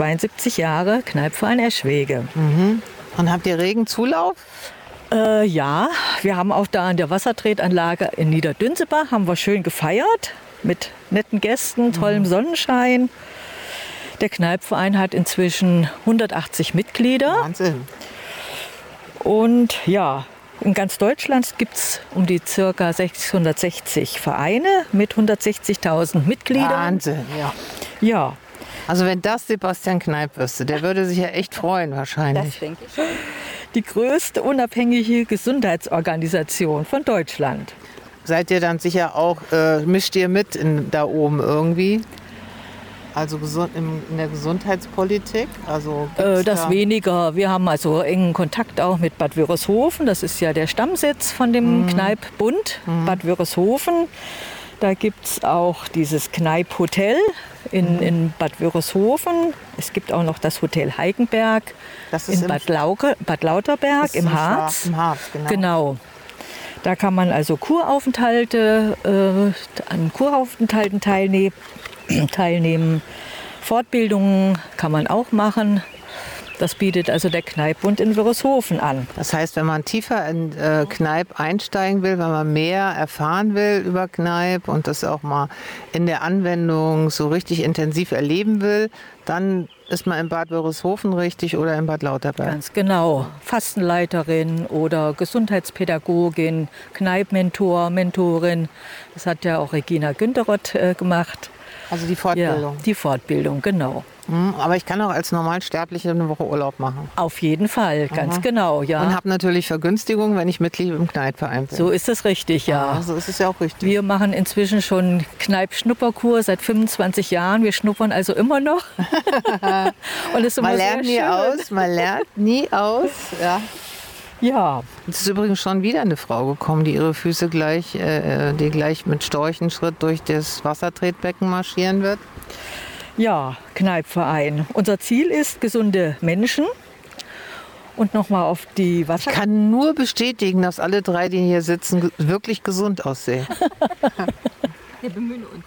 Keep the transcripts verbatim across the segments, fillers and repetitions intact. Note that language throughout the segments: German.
zweiundsiebzig Jahre Kneippverein Eschwege. Mhm. Und habt ihr regen Zulauf? Äh, ja, wir haben auch da an der Wassertretanlage in Niederdünserbach haben wir schön gefeiert mit netten Gästen, tollem Sonnenschein. Der Kneippverein hat inzwischen hundertachtzig Mitglieder. Wahnsinn. Und ja, in ganz Deutschland gibt es um die ca. sechshundertsechzig Vereine mit hundertsechzigtausend Mitgliedern. Wahnsinn, ja. Ja. Also wenn das Sebastian Kneipp wüsste, der würde sich ja echt freuen wahrscheinlich. Das denke ich schon. Die größte unabhängige Gesundheitsorganisation von Deutschland. Seid ihr dann sicher auch, äh, mischt ihr mit in, da oben irgendwie? Also gesund, in, in der Gesundheitspolitik? Also Äh, das da weniger. Wir haben also engen Kontakt auch mit Bad Wörishofen. Das ist ja der Stammsitz von dem Mhm. Kneippbund, Mhm. Bad Wörishofen. Da gibt es auch dieses Kneipp-Hotel in, Mhm. in Bad Wörishofen. Es gibt auch noch das Hotel Heikenberg Das ist in im- Bad, Lauke, Bad Lauterberg das ist im im Harz. Schwar- Im Harz, genau. Genau. Da kann man also Kuraufenthalte, äh, an Kuraufenthalten teilnehmen, teilnehmen. Fortbildungen kann man auch machen. Das bietet also der Kneippbund in Wörishofen an. Das heißt, wenn man tiefer in äh, Kneipp einsteigen will, wenn man mehr erfahren will über Kneipp und das auch mal in der Anwendung so richtig intensiv erleben will, dann ist man in Bad Wörishofen richtig oder in Bad Lauterberg. Ganz genau. Fastenleiterin oder Gesundheitspädagogin, Kneippmentor, Mentorin. Das hat ja auch Regina Günteroth äh, gemacht. Also die Fortbildung. Ja, die Fortbildung, genau. Mhm, aber ich kann auch als Normalsterbliche eine Woche Urlaub machen. Auf jeden Fall, ganz Aha. genau, ja. Und habe natürlich Vergünstigungen, wenn ich Mitglied im Kneippverein bin. So ist es richtig, ja. Ja, so ist es ja auch richtig. Wir machen inzwischen schon Kneipp-Schnupperkur seit fünfundzwanzig Jahren. Wir schnuppern also immer noch. Und es ist immer Man sehr lernt nie schön. aus, man lernt nie aus. Ja. Ja, Es ist übrigens schon wieder eine Frau gekommen, die ihre Füße gleich, äh, die gleich mit Storchenschritt durch das Wassertretbecken marschieren wird. ja, Kneippverein. Unser Ziel ist gesunde Menschen. Und nochmal auf die Wasser... Ich kann nur bestätigen, dass alle drei, die hier sitzen, ge- wirklich gesund aussehen. Wir bemühen uns.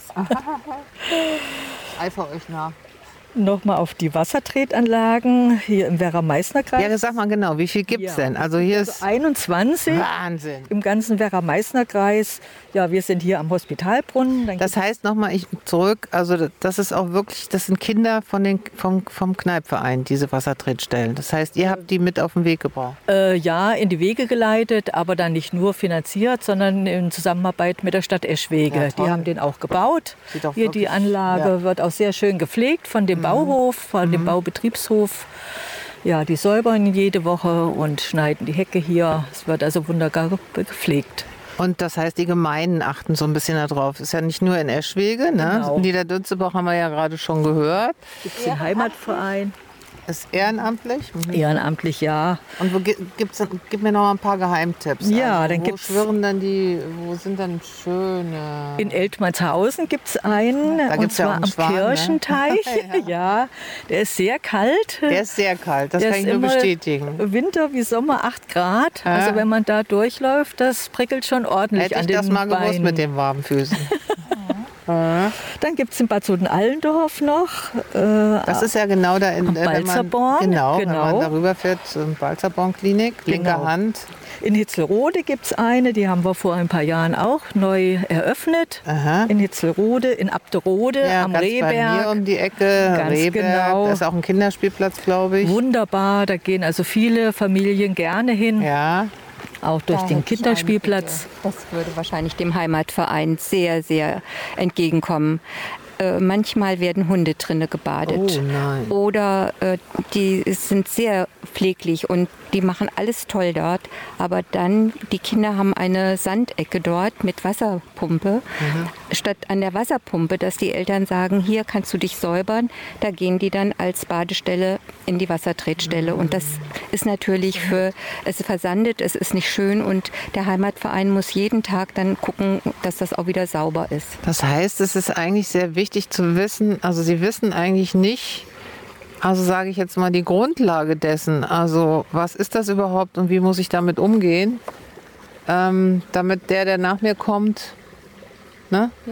Ich eifere euch nach. Nochmal auf die Wassertretanlagen hier im Werra-Meißner-Kreis. Ja, sag mal genau, wie viel gibt es Ja. denn? Also hier ist Also einundzwanzig Wahnsinn. im ganzen Werra-Meißner-Kreis. Ja, wir sind hier am Hospitalbrunnen. Dann Das heißt nochmal, ich zurück, also das ist auch wirklich, das sind Kinder von den, vom, vom Kneippverein, diese Wassertretstellen. Das heißt, ihr habt die mit auf den Weg gebracht. Äh, ja, in die Wege geleitet, aber dann nicht nur finanziert, sondern in Zusammenarbeit mit der Stadt Eschwege. Ja, toll. Die haben den auch gebaut. Sieht doch Hier die wirklich- Anlage ja. wird auch sehr schön gepflegt von dem Bauhof, von dem Baubetriebshof. Ja, die säubern jede Woche und schneiden die Hecke hier. Es wird also wunderbar gepflegt. Und das heißt, die Gemeinden achten so ein bisschen darauf. Ist ja nicht nur in Eschwege, ne? Genau. In Niederdünzebach haben wir ja gerade schon gehört. Gibt es den Heimatverein? Ist ehrenamtlich. Mhm. Ehrenamtlich, ja. Und wo gi- gibt's, denn- gib mir noch mal ein paar Geheimtipps. Ja, also, dann wo gibt's- schwirren denn die, wo sind denn schöne... In Eltmannshausen gibt es einen, Da und gibt's ja zwar auch einen am Schwan, ne? Kirchenteich. Ja. ja, der ist sehr kalt. Der ist sehr kalt, das Der kann ist ich nur immer bestätigen. Winter wie Sommer acht Grad. Ja. Also wenn man da durchläuft, das prickelt schon ordentlich Hätte an ich den das mal gewusst Beinen. mit den warmen Füßen. Ja. Dann gibt es in Bad Soden-Allendorf noch. Äh, Das ist ja genau da in Am wenn man, Balzerborn, genau, wenn genau. man darüber fährt zur Balzerborn-Klinik, linker Genau. Hand. in Hitzelrode gibt es eine, die haben wir vor ein paar Jahren auch neu eröffnet. Aha. In Hitzelrode, in Abderode, Ja, am ganz bei mir Rehberg. um die Ecke, Ganz Rehberg. genau. Da ist auch ein Kinderspielplatz, glaube ich. Wunderbar, da gehen also viele Familien gerne hin, Ja, auch durch Da den hätte ich Kinderspielplatz. eine Bitte. Das würde wahrscheinlich dem Heimatverein sehr, sehr entgegenkommen. Äh, manchmal werden Hunde drinne gebadet. Oh nein. Oder äh, die sind sehr pfleglich und die machen alles toll dort. Aber dann, die Kinder haben eine Sandecke dort mit Wasserpumpe. Statt an der Wasserpumpe, dass die Eltern sagen, hier kannst du dich säubern, da gehen die dann als Badestelle in die Wassertretstelle. Und das ist natürlich für, es versandet, es ist nicht schön und der Heimatverein muss jeden Tag dann gucken, dass das auch wieder sauber ist. das heißt, es ist eigentlich sehr wichtig zu wissen, also Sie wissen eigentlich nicht, also sage ich jetzt mal die Grundlage dessen, also was ist das überhaupt und wie muss ich damit umgehen, ähm, damit der, der nach mir kommt, ne, Ja.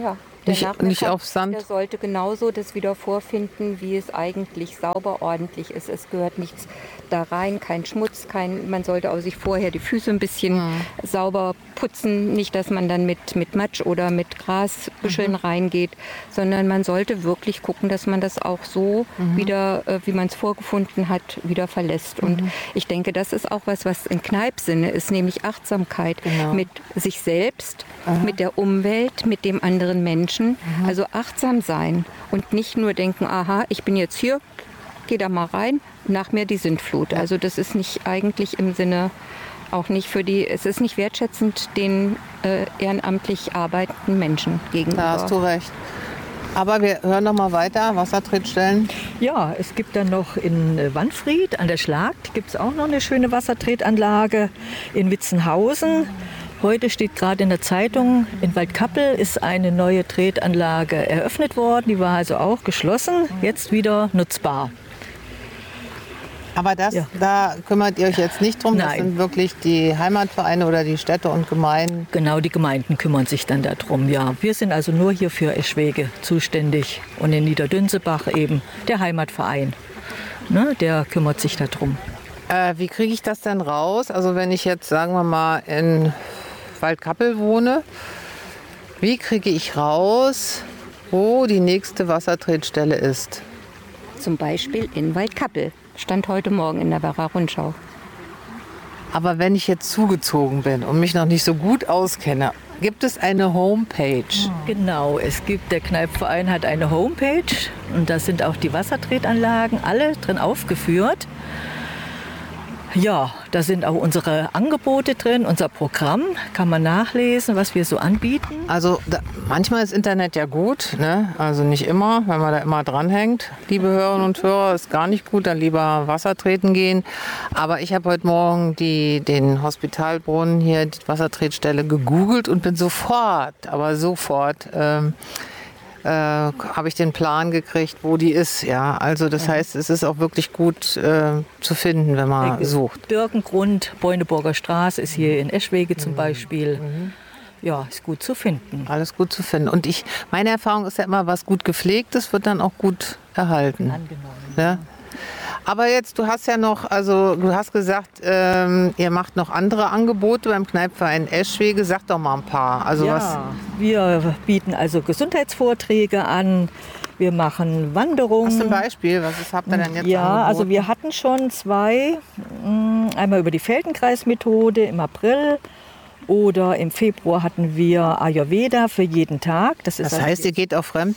Der Nicht, Nachmittag, nicht auf Sand. der sollte genauso das wieder vorfinden, wie es eigentlich sauber, ordentlich ist. Es gehört nichts da rein, kein Schmutz, kein, man sollte auch sich vorher die Füße ein bisschen mhm. sauber putzen. Nicht, dass man dann mit, mit Matsch oder mit Grasbüscheln mhm. reingeht, sondern man sollte wirklich gucken, dass man das auch so mhm. wieder, äh, wie man es vorgefunden hat, wieder verlässt. Mhm. Und ich denke, das ist auch was, was in Kneipp-Sinne ist, nämlich Achtsamkeit genau. mit sich selbst, Aha. mit der Umwelt, mit dem anderen Menschen. Mhm. Also achtsam sein und nicht nur denken, aha, ich bin jetzt hier, geh da mal rein, nach mir die Sintflut. Ja. Also das ist nicht eigentlich im Sinne, auch nicht für die, es ist nicht wertschätzend den äh, ehrenamtlich arbeitenden Menschen gegenüber. Da hast du recht. Aber wir hören noch mal weiter, Wassertretstellen. Ja, es gibt dann noch in Wanfried an der Schlag, gibt es auch noch eine schöne Wassertretanlage. In Witzenhausen. Heute steht gerade in der Zeitung, in Waldkappel ist eine neue Tretanlage eröffnet worden. Die war also auch geschlossen, jetzt wieder nutzbar. Aber das, ja. da kümmert ihr euch jetzt nicht drum? Nein. Das sind wirklich die Heimatvereine oder die Städte und Gemeinden? Genau, die Gemeinden kümmern sich dann darum, ja. Wir sind also nur hier für Eschwege zuständig und in Niederdünnsebach eben der Heimatverein. Ne, der kümmert sich darum. Äh, wie kriege ich das denn raus? Also wenn ich jetzt, sagen wir mal, in Waldkappel wohne, wie kriege ich raus, wo die nächste Wassertretstelle ist? Zum Beispiel in Waldkappel. Stand heute Morgen in der Werra Rundschau. Aber wenn ich jetzt zugezogen bin und mich noch nicht so gut auskenne, gibt es eine Homepage? Genau, es gibt, der Kneippverein hat eine Homepage und da sind auch die Wassertretanlagen alle drin aufgeführt. Ja, da sind auch unsere Angebote drin, unser Programm, kann man nachlesen, was wir so anbieten. Also da, manchmal ist Internet ja gut, ne? Also nicht immer, wenn man da immer dranhängt. Liebe Hörerinnen und Hörer, ist gar nicht gut, dann lieber Wasser treten gehen. Aber ich habe heute Morgen die, den Hospitalbrunnen hier, die Wassertretstelle gegoogelt und bin sofort, aber sofort... Ähm, Äh, habe ich den Plan gekriegt, wo die ist. Ja, also das ja. heißt, es ist auch wirklich gut äh, zu finden, wenn man Ecke. sucht. Birkengrund, Beuneburger Straße ist hier in Eschwege zum Beispiel. Mhm. Ja, ist gut zu finden. Alles gut zu finden. Und ich, meine Erfahrung ist ja immer, was gut gepflegt ist, wird dann auch gut erhalten. Angenommen. Ja? Aber jetzt, du hast ja noch, also du hast gesagt, ähm, ihr macht noch andere Angebote beim Kneippverein Eschwege. Sag doch mal ein paar. Also ja, was? Wir bieten also Gesundheitsvorträge an. Wir machen Wanderungen. Hast du ein Beispiel? Was ist, habt ihr denn jetzt Ja, angeboten? also wir hatten schon zwei. Einmal über die Feldenkreismethode im April. Oder im Februar hatten wir Ayurveda für jeden Tag. Das, ist das heißt, also ihr geht auch fremd?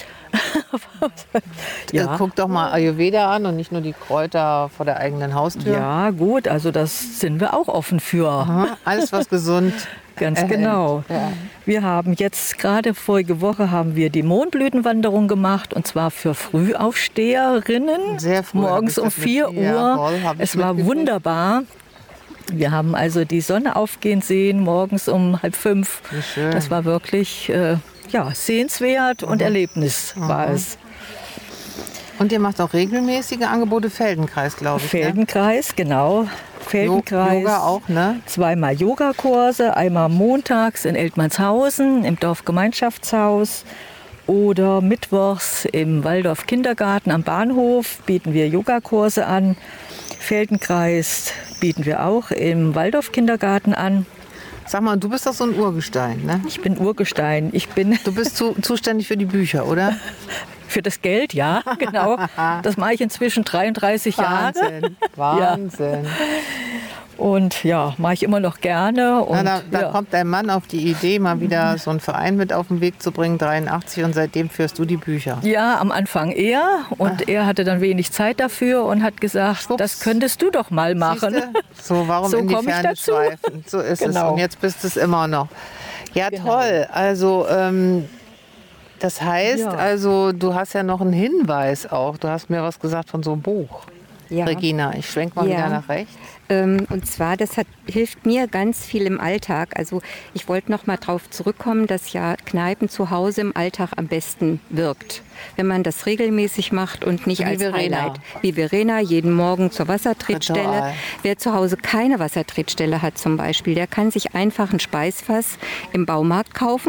Ja. Guck doch mal Ayurveda an und nicht nur die Kräuter vor der eigenen Haustür. Ja, gut, also das sind wir auch offen für. Aha, alles, was gesund Ganz erhält. genau. Ja. Wir haben jetzt gerade vorige Woche haben wir die Mondblütenwanderung gemacht und zwar für Frühaufsteherinnen. Sehr früh. Morgens um vier Uhr. Jawohl, es war wunderbar. Wir haben also die Sonne aufgehen sehen, morgens um halb fünf. Wie schön. Das war wirklich äh, ja, sehenswert mhm. und Erlebnis mhm. war es. Und ihr macht auch regelmäßige Angebote, Feldenkreis, glaube ich. Feldenkreis, ne? Genau. Feldenkreis. Yoga auch, ne? Zweimal Yogakurse, einmal montags in Eltmannshausen im Dorfgemeinschaftshaus oder mittwochs im Waldorf Kindergarten am Bahnhof bieten wir Yogakurse an. Feldenkreis bieten wir auch im Waldorf Kindergarten an. Sag mal, du bist doch so ein Urgestein, ne? Ich bin Urgestein. Ich bin du bist zu, zuständig für die Bücher, oder? Für das Geld, ja, genau. Das mache ich inzwischen dreiunddreißig Wahnsinn, Jahre. Wahnsinn. Ja. Und ja, mache ich immer noch gerne. Und, Na, da da ja. kommt ein Mann auf die Idee, mal wieder so einen Verein mit auf den Weg zu bringen, dreiundachtzig, und seitdem führst du die Bücher. Ja, am Anfang er. Und Ach. er hatte dann wenig Zeit dafür und hat gesagt, Schwupps. Das könntest du doch mal machen. Siehste? So, warum so in die Ferne schweifen? So ist genau. es. Und jetzt bist du es immer noch. Ja, genau. Toll. Also ähm, das heißt, ja. also du hast ja noch einen Hinweis auch. Du hast mir was gesagt von so einem Buch. Ja. Regina, ich schwenk mal ja. wieder nach rechts. Ähm, und zwar, das hat, hilft mir ganz viel im Alltag. Also ich wollte noch mal darauf zurückkommen, dass ja Kneipen zu Hause im Alltag am besten wirkt. Wenn man das regelmäßig macht und nicht Wie als Verena. Highlight. Wie Verena, jeden Morgen zur Wassertretstelle. Total. Wer zu Hause keine Wassertretstelle hat zum Beispiel, der kann sich einfach ein Speisfass im Baumarkt kaufen.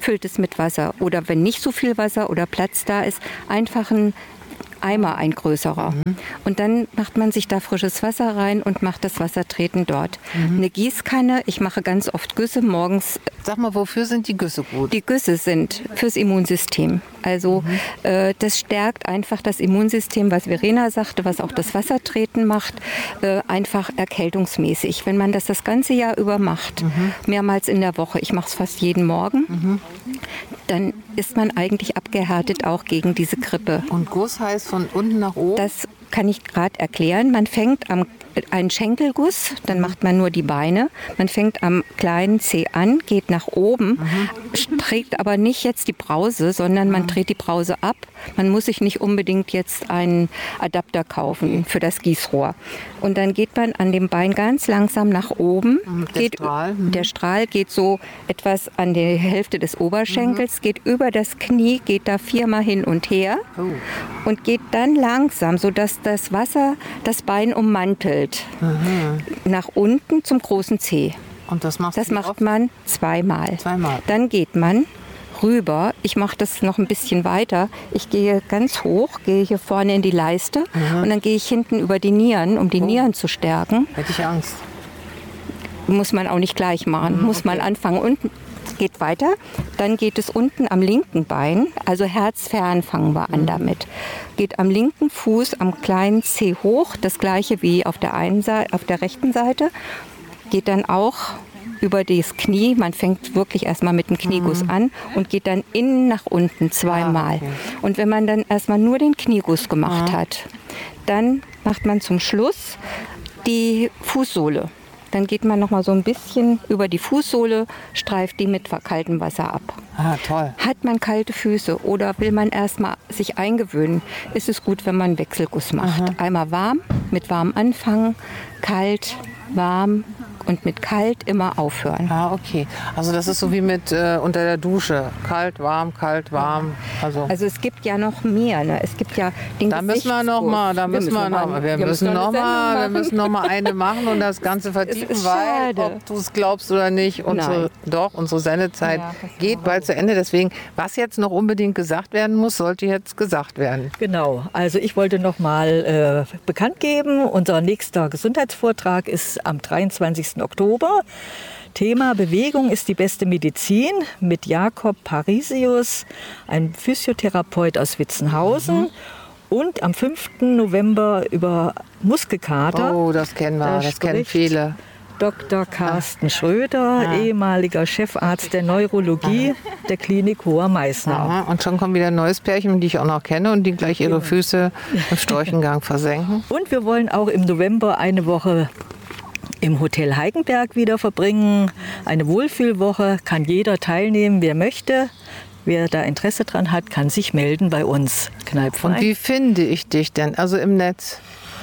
füllt es mit Wasser. Oder wenn nicht so viel Wasser oder Platz da ist, einfach ein Eimer, ein größerer. Mhm. Und dann macht man sich da frisches Wasser rein und macht das Wassertreten dort. Mhm. Eine Gießkanne, ich mache ganz oft Güsse morgens. Sag mal, wofür sind die Güsse gut? Die Güsse sind fürs Immunsystem. Also mhm. äh, das stärkt einfach das Immunsystem, was Verena sagte, was auch das Wassertreten macht, äh, einfach erkältungsmäßig. Wenn man das das ganze Jahr über macht, mhm. mehrmals in der Woche, ich mache es fast jeden Morgen, mhm. dann ist man eigentlich abgehärtet auch gegen diese Grippe. Und Guss heißt von unten nach oben? Das kann ich gerade erklären. Man fängt am einen Schenkelguss, dann macht man nur die Beine. Man fängt am kleinen Zeh an, geht nach oben, mhm. trägt aber nicht jetzt die Brause, sondern man dreht die Brause ab. Man muss sich nicht unbedingt jetzt einen Adapter kaufen für das Gießrohr. Und dann geht man an dem Bein ganz langsam nach oben. Der, geht, Strahl. Mhm. der Strahl geht so etwas an die Hälfte des Oberschenkels, mhm. geht über das Knie, geht da viermal hin und her oh. und geht dann langsam, sodass das Wasser das Bein ummantelt. Mhm. Nach unten zum großen Zeh. Und das, das macht oft? man zweimal. zweimal. Dann geht man rüber. Ich mache das noch ein bisschen weiter. Ich gehe ganz hoch, gehe hier vorne in die Leiste mhm. und dann gehe ich hinten über die Nieren, um die oh. Nieren zu stärken. Hätte ich Angst. Muss man auch nicht gleich machen. Mhm, Muss okay. man anfangen unten. Geht weiter, dann geht es unten am linken Bein, also herzfern fangen wir an mhm. damit. Geht am linken Fuß am kleinen Zeh hoch, das gleiche wie auf der einen Seite, auf der rechten Seite. Geht dann auch über das Knie, man fängt wirklich erstmal mit dem Knieguss mhm. an und geht dann innen nach unten zweimal. Ah, okay. Und wenn man dann erstmal nur den Knieguss gemacht mhm. hat, dann macht man zum Schluss die Fußsohle. Dann geht man noch mal so ein bisschen über die Fußsohle, streift die mit kaltem Wasser ab. Ah, toll. Hat man kalte Füße oder will man erst mal sich eingewöhnen, ist es gut, wenn man einen Wechselguss macht. Aha. Einmal warm, mit warm anfangen, kalt, warm und mit kalt immer aufhören. Ah, okay. Also das ist so wie mit äh, unter der Dusche. Kalt, warm, kalt, warm. Also, also es gibt ja noch mehr. Ne? Es gibt ja den Da müssen wir noch mal, da müssen wir noch mal, wir müssen noch mal, wir müssen noch mal eine machen und das Ganze vertiefen, weil, ob du es glaubst oder nicht, unsere, doch, unsere Sendezeit ja, geht bald zu Ende. Deswegen, was jetzt noch unbedingt gesagt werden muss, sollte jetzt gesagt werden. Genau. Also ich wollte noch mal äh, bekannt geben, unser nächster Gesundheitsvortrag ist am dreiundzwanzigsten Oktober. Thema Bewegung ist die beste Medizin mit Jakob Parisius, ein Physiotherapeut aus Witzenhausen. Mhm. Und am fünften November über Muskelkater. Oh, das kennen wir, da das kennen viele. Doktor Carsten Schröder, ah. ehemaliger Chefarzt der Neurologie ah. der Klinik Hoher Meißner. Aha. Und schon kommt wieder ein neues Pärchen, die ich auch noch kenne und die gleich ihre Füße im Storchengang versenken. Und wir wollen auch im November eine Woche im Hotel Heigenberg wieder verbringen. Eine Wohlfühlwoche, kann jeder teilnehmen, wer möchte. Wer da Interesse dran hat, kann sich melden bei uns. Kneipverein. Und wie finde ich dich denn? Also im Netz?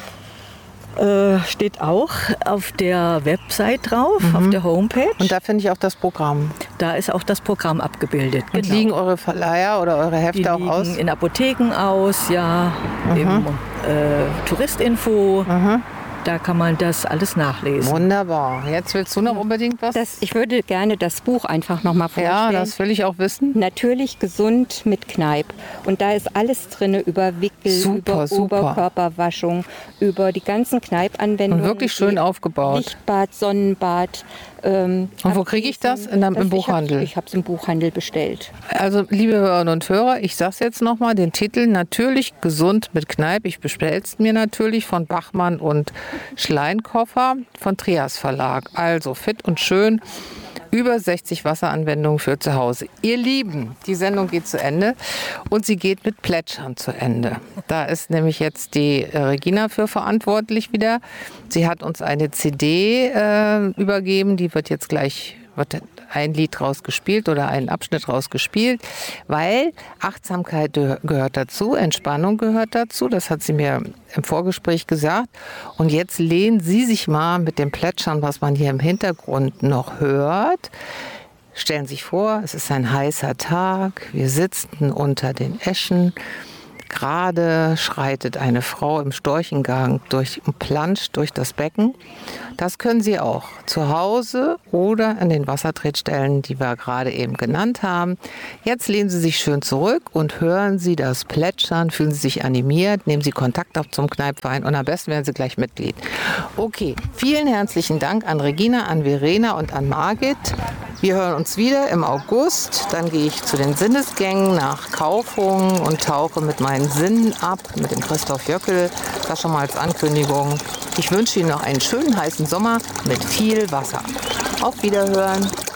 Äh, steht auch auf der Website drauf, mhm. auf der Homepage. Und da finde ich auch das Programm. Da ist auch das Programm abgebildet. Und genau. Liegen eure Verleiher oder eure Hefte Die auch liegen aus? In Apotheken aus, ja, mhm. im äh, Touristinfo. Mhm. Da kann man das alles nachlesen. Wunderbar. Jetzt willst du noch unbedingt was? Das, ich würde gerne das Buch einfach noch mal vorstellen. Ja, das will ich auch wissen. Natürlich gesund mit Kneipp. Und da ist alles drin über Wickel, super, über super. Oberkörperwaschung, über die ganzen Kneipp-Anwendungen. Und wirklich schön aufgebaut. Lichtbad, Sonnenbad. Ähm, und wo kriege ich das? In einem, das Im Buchhandel? Ich habe es im Buchhandel bestellt. Also, liebe Hörerinnen und Hörer, ich sage es jetzt nochmal, den Titel Natürlich gesund mit Kneipp. Ich bestelle es mir natürlich von Bachmann und Schleinkoffer von Trias Verlag. Also fit und schön. Über sechzig Wasseranwendungen für zu Hause. Ihr Lieben, die Sendung geht zu Ende und sie geht mit Plätschern zu Ende. Da ist nämlich jetzt die äh, Regina für verantwortlich wieder. Sie hat uns eine C D äh, übergeben, die wird jetzt gleich wird ein Lied draus gespielt oder ein Abschnitt draus gespielt, weil Achtsamkeit gehört dazu, Entspannung gehört dazu, das hat sie mir im Vorgespräch gesagt. Und jetzt lehnen Sie sich mal mit dem Plätschern, was man hier im Hintergrund noch hört. Stellen Sie sich vor, es ist ein heißer Tag, wir sitzen unter den Eschen, Gerade schreitet eine Frau im Storchengang durch und planscht durch das Becken. Das können Sie auch zu Hause oder an den Wassertretstellen, die wir gerade eben genannt haben. Jetzt lehnen Sie sich schön zurück und hören Sie das Plätschern, fühlen Sie sich animiert, nehmen Sie Kontakt auf zum Kneippverein und am besten werden Sie gleich Mitglied. Okay, vielen herzlichen Dank an Regina, an Verena und an Margit. Wir hören uns wieder im August. Dann gehe ich zu den Sinnesgängen nach Kaufungen und tauche mit meinen Sinnen ab, mit dem Christoph Jöckel. Das schon mal als Ankündigung. Ich wünsche Ihnen noch einen schönen heißen Sommer mit viel Wasser. Auf Wiederhören.